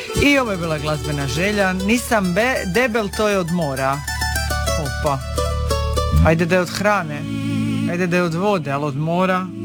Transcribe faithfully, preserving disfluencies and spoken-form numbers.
I ovo je bila glazbena želja. Nisam be, debel, to je od mora. Opa. Ajde da je od hrane. Ajde da je od vode, ali od mora.